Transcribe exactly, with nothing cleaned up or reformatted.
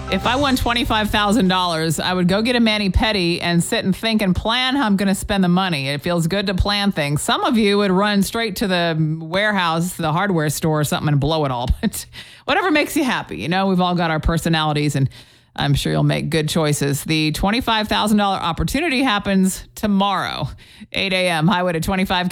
If I won twenty-five thousand dollars, I would go get a mani-pedi and sit and think and plan how I'm going to spend the money. It feels good to plan things. Some of you would run straight to the warehouse, the hardware store or something and blow it all. But whatever makes you happy. You know, we've all got our personalities, and I'm sure you'll make good choices. The twenty-five thousand dollars opportunity happens tomorrow, eight a.m. Highway to twenty-five